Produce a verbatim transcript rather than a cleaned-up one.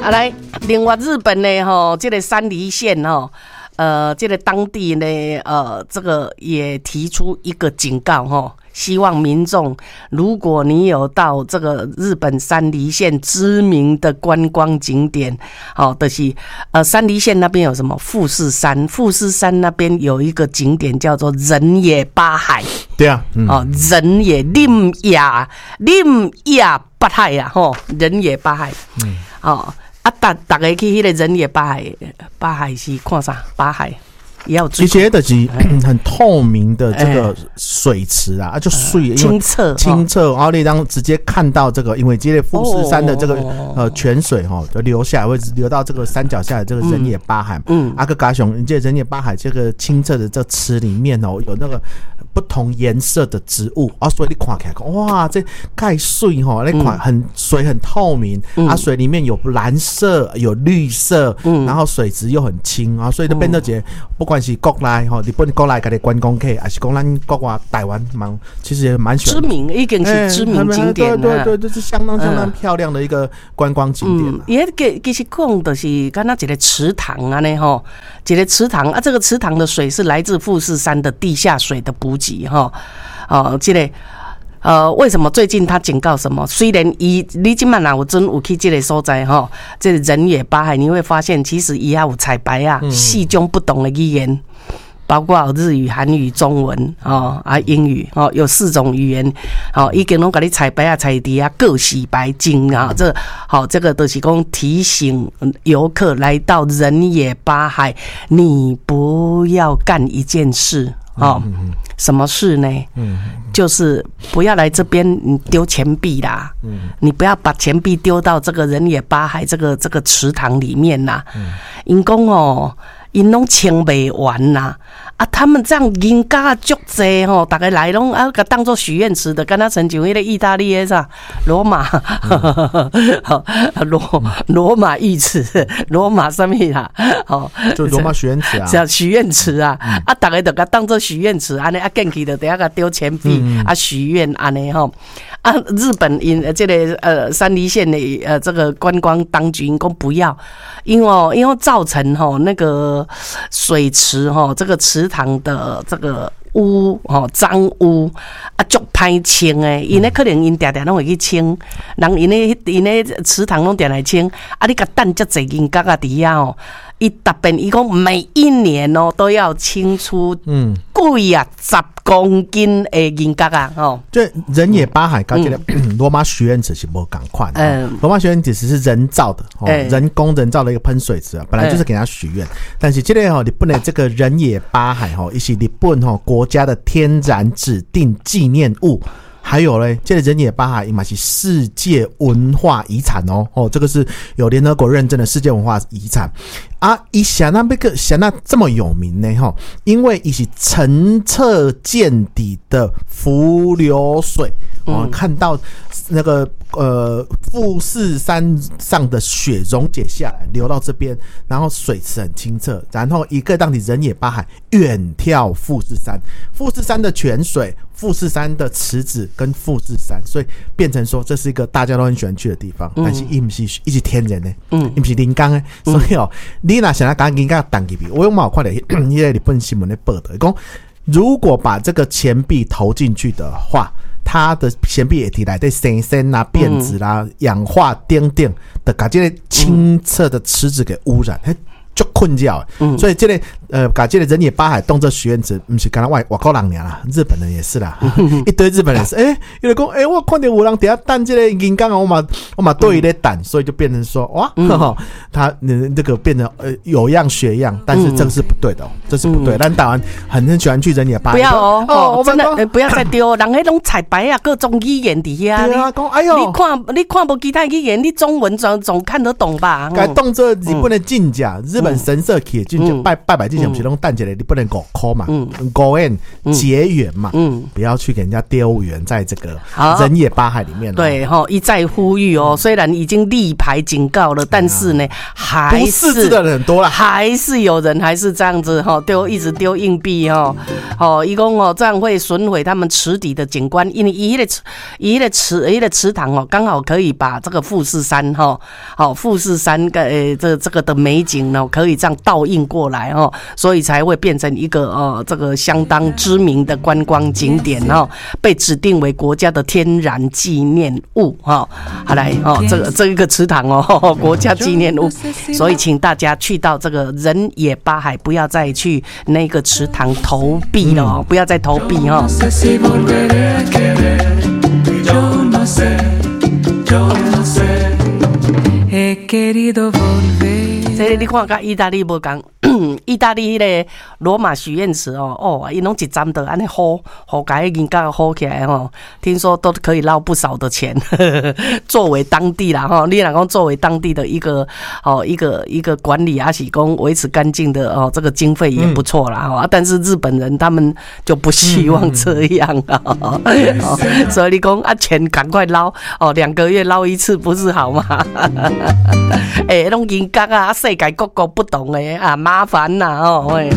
啊，来，另外日本呢，吼，这个山梨县吼，呃，这个当地呢，呃，这个也提出一个警告吼。希望民众，如果你有到这个日本山梨县知名的观光景点，好，就是呃山梨县那边有什么富士山，富士山那边有一个景点叫做人野八海， 对啊，嗯、 哦，人野林野林野八海呀，吼，人野八海，嗯，哦，啊，大大家去迄个人野八海，八海是看啥？八海。 其实就是很透明的这个水池啊，就水清澈清澈，然后你当直接看到这个，因为这个富士山的这个呃泉水哈，就流下来会流到这个山脚下的这个人野八海，嗯，阿克嘎熊，你这人野八海这个清澈的这池里面哦，有那个不同颜色的植物啊，所以你看起来哇，这盖水哈，那款很水很透明啊，水里面有蓝色有绿色，然后水质又很清啊，所以就变得这不管。不管是国内吼，日本国内的观光客，还是讲咱国外台湾嘛，其实也蛮喜欢。知名，已经是知名景点了。对对对，这是相当相当漂亮的一个观光景点。 也其其实讲的是，刚刚一个池塘啊呢吼，一个池塘啊，这个池塘的水是来自富士山的地下水的补给哈。哦，这个。呃，为什么最近他警告什么？虽然伊你今晚啊，我真有去这个所在哈，这个人野八海，你会发现其实伊也有彩排啊，四种不同的语言，包括日语、韩语、中文哦啊英语哦，有四种语言哦，已经拢给你彩排啊、彩题啊，各洗白金啊，这好、哦，这个都是讲提醒游客来到人野八海，你不要干一件事。哦，什么事呢？嗯，就是不要来这边你丢钱币啦，嗯，你不要把钱币丢到这个人野八海这个这个池塘里面啦。因讲哦，因拢清不完啦。啊，他们这样人家足济吼，大家来拢啊，个当做许愿池的，跟他成就迄个意大利的啥罗马，罗罗马浴池，罗马什么啦？哦， 就罗马许愿池啊， 是啊，许愿池啊，嗯、啊，大家就甲当做许愿池，安尼啊，进去就等下个丢钱币、嗯、啊，许愿安尼吼。啊，日本因这个呃山梨县的呃这个观光当局因讲不要，因为因为造成吼那个水池吼这个池塘的这个污吼脏污啊，足歹清诶，因咧可能因定定拢会去清，人因咧因咧池塘拢定来清，啊你甲等遮济人角啊伫遐吼。伊特别伊讲每一年哦都要清出嗯贵啊十公斤的银角啊哦， 对人野八海跟这个罗马许愿池是不同款的，嗯，罗马许愿池是人造的哦，欸、人工人造的一个喷水池啊，本来就是给他许愿，欸、但是这个哦日本的这个人野八海哦，也是日本哦国家的天然指定纪念物。还有嘞，这个人野八海也是世界文化遗产哦，哦，这个是有联合国认证的世界文化遗产啊。以想那那个想那这么有名呢哈，因为它是澄澈见底的伏流水，我、嗯、看到那个呃富士山上的雪溶解下来，流到这边，然后水池很清澈，然后一个当地人野八海远眺富士山，富士山的泉水。富士山的池子跟富士山，所以变成说这是一个大家都很喜欢去的地方，嗯、但是它不是一直天然的，嗯，它不是人工的，所以哦，你若想要赶紧给它当去比，我有冇看到那个日本新闻的报道，讲如果把这个钱币投进去的话，它的钱币液体来对生生啊、变质啦、啊、氧化等等的，把这个清澈的池子给污染。嗯就困觉，嗯，所以这个呃，把这个人野八海当作许愿池，不是刚刚外外国人啦，日本人也是啦，一堆日本人是，哎、欸，有人讲，哎、欸，我看到有人底下等这个银刚啊，我嘛我嘛对伊咧等，所以就变成说，哇，嗯、呵呵他那个变成呃有样学样，但是这个是不对的、哦，这是不对。但台湾很很喜欢去人野八海， 不要哦，哦，哦真的、呃、不要再丢，人迄种彩排啊，各种语言底下， 对啊，讲哎呦， 你看你看不其他语言，你中文总总看得懂吧？ 该当作日本的进甲日。日本神社去进去拜拜拜进去前不是拢蛋姐的，你不能狗抠嘛，嗯，狗缘结缘嘛，嗯，不要去给人家丢缘在这个人野八海里面。 对哈，一再呼吁哦，虽然已经立牌警告了，但是呢，还是不识字的人很多啦， 还是有人还是这样子哈，丢一直丢硬币哈，哦，一共哦这样会损毁他们池底的景观，因为一的一的池一的池塘哦，刚好可以把这个富士山哈，好富士山个诶这这个的美景呢，可以这样倒映过来哈，所以才会变成一个呃这个相当知名的观光景点哈，被指定为国家的天然纪念物哈。好来哦，这个这一个池塘哦，国家纪念物，所以请大家去到这个人野八海，不要再去那个池塘投币了哦，嗯、不要再投币哦。这个你看，跟意大利无同。意大利的罗马许愿池哦，哦，伊拢一站的安尼好，好改人家好起来哦。听说都可以捞不少的钱，呵呵作为当地啦哈，你若讲作为当地的一个哦一个一个管理啊，是讲维持干净的哦，这个经费也不错啦哈、嗯。但是日本人他们就不希望这样啊、嗯哦，所以你讲啊，钱赶快捞哦，两个月捞一次不是好吗？哎，拢人家啊，世界各国不同的啊，麻烦呐哦。